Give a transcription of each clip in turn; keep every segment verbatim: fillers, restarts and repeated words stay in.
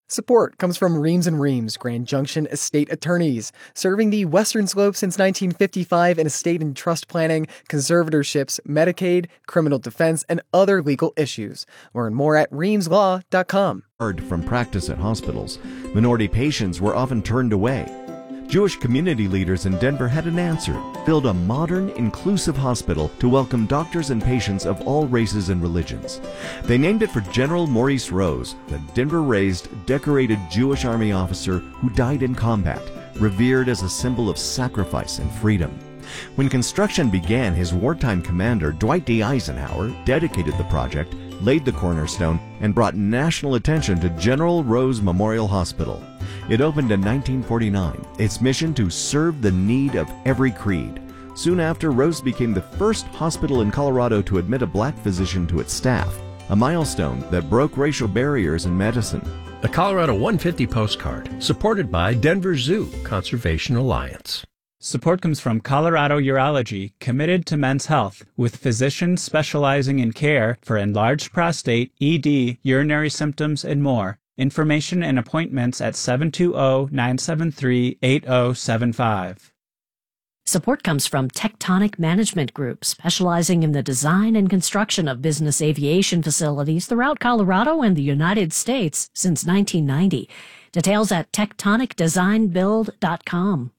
Support comes from Reams and Reams, Grand Junction Estate Attorneys, serving the Western Slope since nineteen fifty-five in estate and trust planning, conservatorships, Medicaid, criminal defense, and other legal issues. Learn more at reams law dot com. From practice at hospitals, minority patients were often turned away. Jewish community leaders in Denver had an answer: build a modern, inclusive hospital to welcome doctors and patients of all races and religions. They named it for General Maurice Rose, the Denver-raised, decorated Jewish Army officer who died in combat, revered as a symbol of sacrifice and freedom. When construction began, his wartime commander, Dwight D. Eisenhower, dedicated the project, laid the cornerstone, and brought national attention to General Rose Memorial Hospital. It opened in nineteen forty-nine, its mission to serve the need of every creed. Soon after, Rose became the first hospital in Colorado to admit a black physician to its staff, a milestone that broke racial barriers in medicine. The Colorado one fifty postcard, supported by Denver Zoo Conservation Alliance. Support comes from Colorado Urology, committed to men's health, with physicians specializing in care for enlarged prostate, E D, urinary symptoms, and more. Information and appointments at seven two zero, nine seven three, eight zero seven five. Support comes from Tectonic Management Group, specializing in the design and construction of business aviation facilities throughout Colorado and the United States since nineteen ninety. Details at tectonic design build dot com.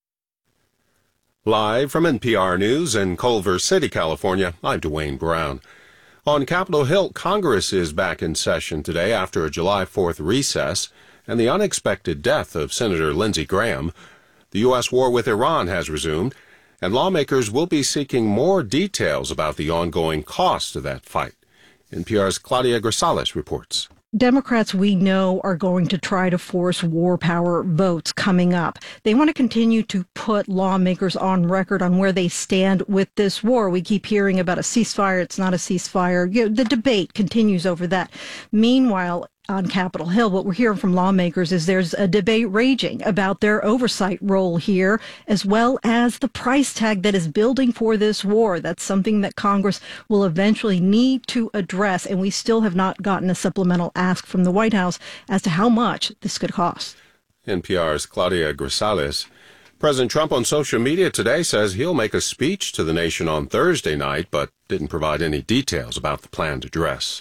Live from N P R News in Culver City, California, I'm Dwayne Brown. On Capitol Hill, Congress is back in session today after a July fourth recess and the unexpected death of Senator Lindsey Graham. The U S war with Iran has resumed, and lawmakers will be seeking more details about the ongoing cost of that fight. N P R's Claudia Grisales reports. Democrats, we know, are going to try to force war power votes coming up. They want to continue to put lawmakers on record on where they stand with this war. We keep hearing about a ceasefire. It's not a ceasefire. You know, the debate continues over that. Meanwhile, on Capitol Hill, what we're hearing from lawmakers is there's a debate raging about their oversight role here, as well as the price tag that is building for this war. That's something that Congress will eventually need to address, and we still have not gotten a supplemental ask from the White House as to how much this could cost. N P R's Claudia Grisales. President Trump on social media today says he'll make a speech to the nation on Thursday night, but didn't provide any details about the planned address.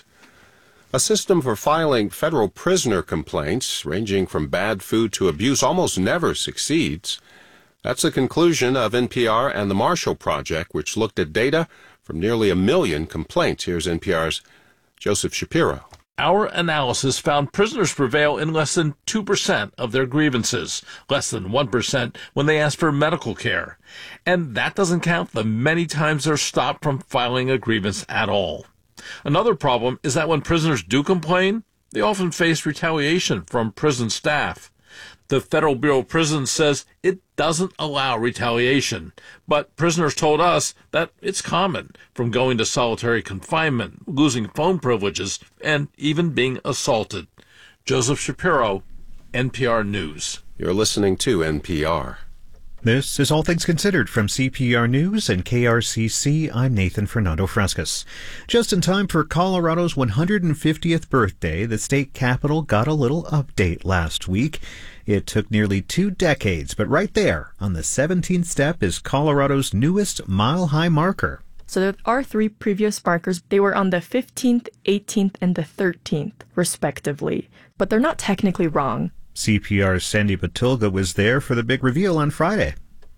A system for filing federal prisoner complaints, ranging from bad food to abuse, almost never succeeds. That's the conclusion of N P R and the Marshall Project, which looked at data from nearly a million complaints. Here's N P R's Joseph Shapiro. Our analysis found prisoners prevail in less than two percent of their grievances, less than one percent when they ask for medical care. And that doesn't count the many times they're stopped from filing a grievance at all. Another problem is that when prisoners do complain, they often face retaliation from prison staff. The Federal Bureau of Prisons says it doesn't allow retaliation, but prisoners told us that it's common, from going to solitary confinement, losing phone privileges, and even being assaulted. Joseph Shapiro, N P R News. You're listening to N P R. This is All Things Considered from C P R News and K R C C. I'm Nathan Fernando Frescas. Just in time for Colorado's one hundred fiftieth birthday, the state capitol got a little update last week. It took nearly two decades, but right there on the seventeenth step is Colorado's newest mile-high marker. So there are three previous markers. They were on the fifteenth, eighteenth, and the thirteenth, respectively. But they're not technically wrong. C P R's Sandy Patulga was there for the big reveal on Friday.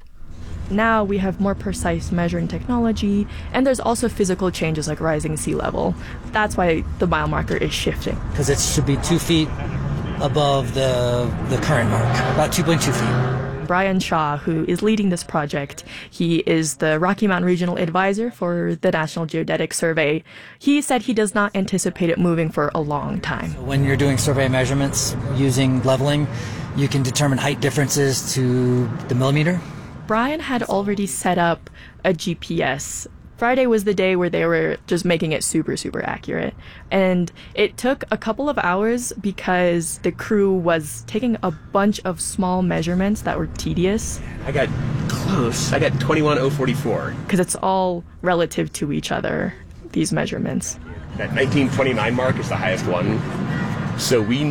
Now we have more precise measuring technology, and there's also physical changes like rising sea level. That's why the mile marker is shifting. Because it should be two feet above the, the current mark, about two point two feet. Brian Shaw, who is leading this project, he is the Rocky Mountain Regional Advisor for the National Geodetic Survey. He said he does not anticipate it moving for a long time. When you're doing survey measurements using leveling, you can determine height differences to the millimeter. Brian had already set up a G P S. Friday was the day where they were just making it super, super accurate. And it took a couple of hours because the crew was taking a bunch of small measurements that were tedious. I got close. I got twenty-one oh forty-four. Because it's all relative to each other, these measurements. That nineteen twenty-nine mark is the highest one. So we